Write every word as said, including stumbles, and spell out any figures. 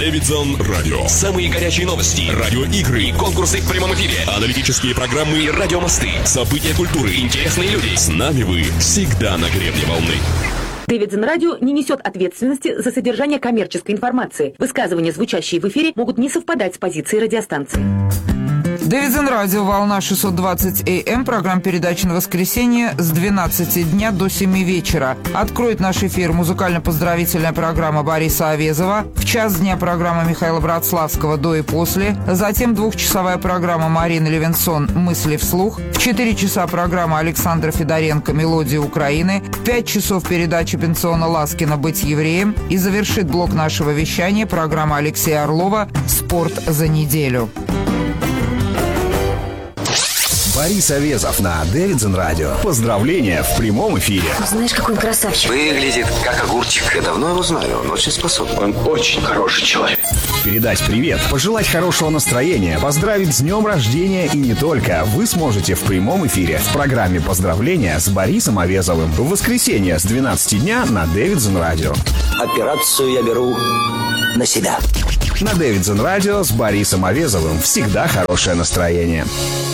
Дэвидсон Радио. Самые горячие новости, радиоигры, конкурсы в прямом эфире, аналитические программы и радиомосты, события культуры, интересные люди. С нами вы всегда на гребне волны. Дэвидсон Радио не несет ответственности за содержание коммерческой информации. Высказывания, звучащие в эфире, могут не совпадать с позицией радиостанции. Дэвидсон Радио, волна шестьсот двадцать эй эм, программа передачи на воскресенье с двенадцати дня до семи вечера. Откроет наш эфир музыкально-поздравительная программа Бориса Авезова. В час дня программа Михаила Братславского «До и после». Затем двухчасовая программа Марины Левинсон «Мысли вслух». В четыре часа программа Александра Федоренко «Мелодии Украины». В пять часов передача Пенсиона Ласкина «Быть евреем». И завершит блок нашего вещания программа Алексея Орлова «Спорт за неделю». Борис Авезов на Дэвидсон Радио. Поздравления в прямом эфире. Знаешь, какой он красавчик. Выглядит как огурчик. Я давно его знаю, он очень способен. Он очень хороший человек. Передать привет, пожелать хорошего настроения, поздравить с днем рождения и не только вы сможете в прямом эфире в программе «Поздравления» с Борисом Авезовым в воскресенье с двенадцати дня на Дэвидсон Радио. Операцию я беру на себя. На Дэвидсон Радио с Борисом Авезовым всегда хорошее настроение.